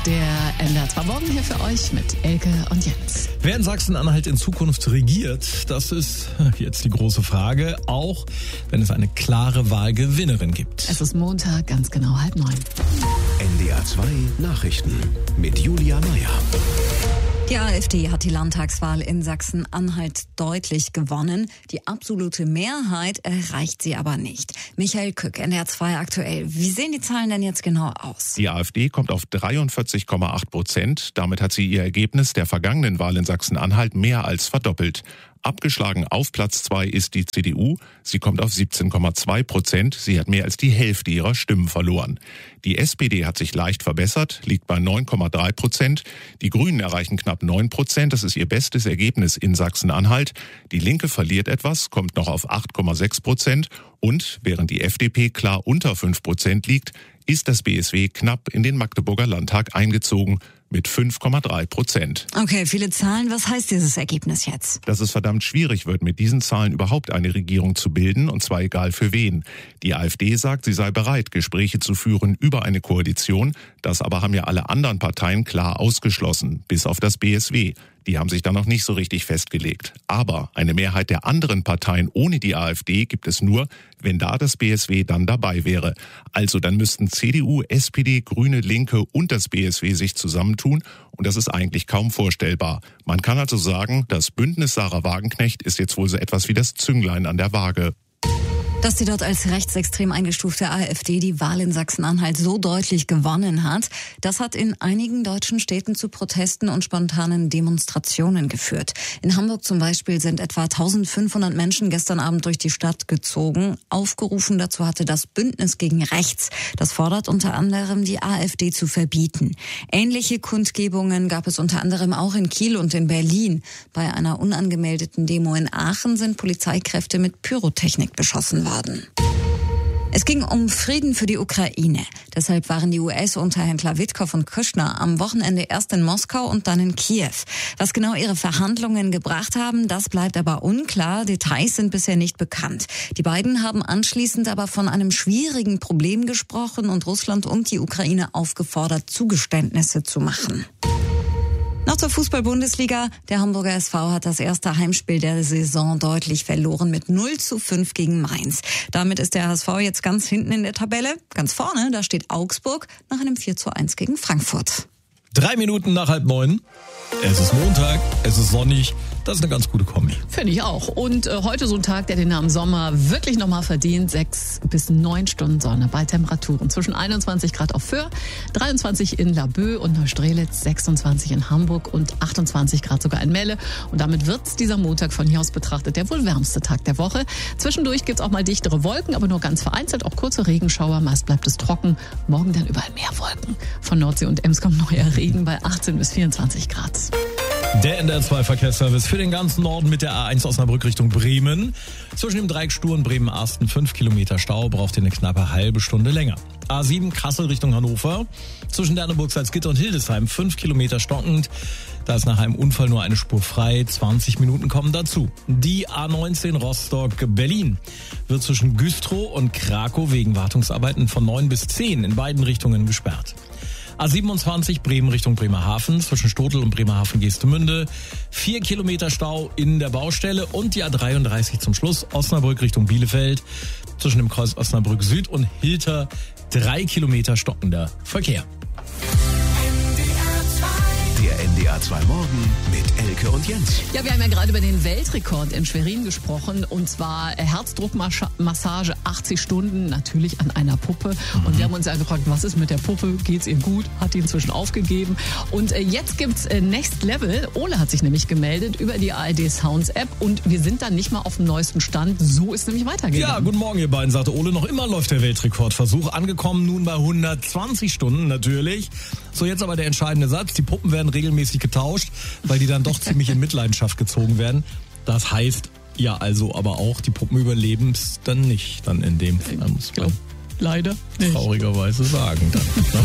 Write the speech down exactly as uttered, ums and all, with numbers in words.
Der N D R zwei Morgen hier für euch mit Elke und Jens. Wer in Sachsen-Anhalt in Zukunft regiert, das ist jetzt die große Frage, auch wenn es eine klare Wahlgewinnerin gibt. Es ist Montag, ganz genau halb neun. N D R zwei Nachrichten mit Julia Meyer. Die AfD hat die Landtagswahl in Sachsen-Anhalt deutlich gewonnen. Die absolute Mehrheit erreicht sie aber nicht. Michael Kück, N D R zwei aktuell. Wie sehen die Zahlen denn jetzt genau aus? Die AfD kommt auf dreiundvierzig Komma acht Prozent. Damit hat sie ihr Ergebnis der vergangenen Wahl in Sachsen-Anhalt mehr als verdoppelt. Abgeschlagen auf Platz zwei ist die C D U. Sie kommt auf siebzehn Komma zwei Prozent. Sie hat mehr als die Hälfte ihrer Stimmen verloren. Die S P D hat sich leicht verbessert, liegt bei neun Komma drei Prozent. Die Grünen erreichen knapp neun Prozent. Das ist ihr bestes Ergebnis in Sachsen-Anhalt. Die Linke verliert etwas, kommt noch auf acht Komma sechs Prozent. Und während die F D P klar unter fünf Prozent liegt, ist das B S W knapp in den Magdeburger Landtag eingezogen mit fünf Komma drei Prozent. Okay, viele Zahlen. Was heißt dieses Ergebnis jetzt? Dass es verdammt schwierig wird, mit diesen Zahlen überhaupt eine Regierung zu bilden, und zwar egal für wen. Die AfD sagt, sie sei bereit, Gespräche zu führen über eine Koalition. Das aber haben ja alle anderen Parteien klar ausgeschlossen, bis auf das B S W. Die haben sich da noch nicht so richtig festgelegt. Aber eine Mehrheit der anderen Parteien ohne die AfD gibt es nur, wenn da das B S W dann dabei wäre. Also dann müssten C D U, S P D, Grüne, Linke und das B S W sich zusammentun. Und das ist eigentlich kaum vorstellbar. Man kann also sagen, das Bündnis Sarah Wagenknecht ist jetzt wohl so etwas wie das Zünglein an der Waage. Dass die dort als rechtsextrem eingestufte AfD die Wahl in Sachsen-Anhalt so deutlich gewonnen hat, das hat in einigen deutschen Städten zu Protesten und spontanen Demonstrationen geführt. In Hamburg zum Beispiel sind etwa eintausendfünfhundert Menschen gestern Abend durch die Stadt gezogen. Aufgerufen dazu hatte das Bündnis gegen Rechts. Das fordert unter anderem, die AfD zu verbieten. Ähnliche Kundgebungen gab es unter anderem auch in Kiel und in Berlin. Bei einer unangemeldeten Demo in Aachen sind Polizeikräfte mit Pyrotechnik beschossen worden. Es ging um Frieden für die Ukraine. Deshalb waren die U S-Unterhändler Witkow und Kushner am Wochenende erst in Moskau und dann in Kiew. Was genau ihre Verhandlungen gebracht haben, das bleibt aber unklar. Details sind bisher nicht bekannt. Die beiden haben anschließend aber von einem schwierigen Problem gesprochen und Russland und die Ukraine aufgefordert, Zugeständnisse zu machen. Noch zur Fußball-Bundesliga. Der Hamburger S V hat das erste Heimspiel der Saison deutlich verloren mit null zu fünf gegen Mainz. Damit ist der H S V jetzt ganz hinten in der Tabelle. Ganz vorne, da steht Augsburg nach einem vier zu eins gegen Frankfurt. Drei Minuten nach halb neun. Es ist Montag, es ist sonnig. Das ist eine ganz gute Kombi. Finde ich auch. Und äh, heute so ein Tag, der den Namen Sommer wirklich nochmal verdient. Sechs bis neun Stunden Sonne bei Temperaturen zwischen einundzwanzig Grad auf Föhr, dreiundzwanzig in Laboe und Neustrelitz, sechsundzwanzig in Hamburg und achtundzwanzig Grad sogar in Melle. Und damit wird dieser Montag von hier aus betrachtet der wohl wärmste Tag der Woche. Zwischendurch gibt's auch mal dichtere Wolken, aber nur ganz vereinzelt, auch kurze Regenschauer. Meist bleibt es trocken. Morgen dann überall mehr Wolken. Von Nordsee und Ems kommt neuer Regen bei achtzehn bis vierundzwanzig Grad. Der N D R zwei Verkehrsservice für den ganzen Norden mit der A eins Osnabrück Richtung Bremen. Zwischen dem Dreieck Stur und Bremen-Arsten fünf Kilometer Stau, braucht ihr eine knappe halbe Stunde länger. A sieben Kassel Richtung Hannover. Zwischen Derneburg, Salzgitter und Hildesheim fünf Kilometer stockend. Da ist nach einem Unfall nur eine Spur frei. zwanzig Minuten kommen dazu. Die A neunzehn Rostock-Berlin wird zwischen Güstrow und Krakow wegen Wartungsarbeiten von neun bis zehn in beiden Richtungen gesperrt. A siebenundzwanzig Bremen Richtung Bremerhaven, zwischen Stotel und Bremerhaven-Geestemünde. Vier Kilometer Stau in der Baustelle. Und die A dreiunddreißig zum Schluss, Osnabrück Richtung Bielefeld. Zwischen dem Kreuz Osnabrück Süd und Hilter drei Kilometer stockender Verkehr. Der N D R zwei Morgen mit Elke und Jens. Ja, wir haben ja gerade über den Weltrekord in Schwerin gesprochen, und zwar Herzdruckmassage achtzig Stunden, natürlich an einer Puppe. Mhm. Und wir haben uns ja gefragt, was ist mit der Puppe? Geht's ihr gut? Hat die inzwischen aufgegeben? Und äh, jetzt gibt's äh, Next Level. Ole hat sich nämlich gemeldet über die A R D Sounds App, und wir sind dann nicht mal auf dem neuesten Stand. So ist nämlich weitergegangen. Ja, guten Morgen ihr beiden, sagte Ole. Noch immer läuft der Weltrekordversuch. Angekommen nun bei hundertzwanzig Stunden natürlich. So, jetzt aber der entscheidende Satz. Die Puppen werden regelmäßig getauscht, weil die dann doch ziemlich in Mitleidenschaft gezogen werden. Das heißt ja also aber auch, die Puppen überleben es dann nicht. Dann in dem Fall muss man leider nicht. traurigerweise sagen dann. Ne?